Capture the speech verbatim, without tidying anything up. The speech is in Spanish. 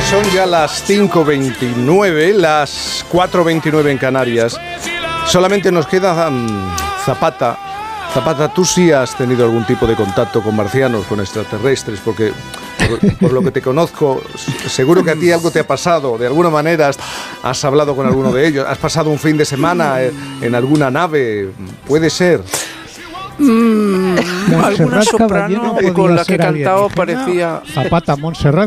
Son ya las cinco veintinueve, las cuatro veintinueve en Canarias. Solamente nos queda um, Zapata. Zapata, tú sí has tenido algún tipo de contacto con marcianos, con extraterrestres, porque por, por lo que te conozco, seguro que a ti algo te ha pasado. De alguna manera has, has hablado con alguno de ellos. ¿Has pasado un fin de semana en alguna nave? ¿Puede ser? Mm, alguna soprano con la que he cantado parecía... Zapata, Montserrat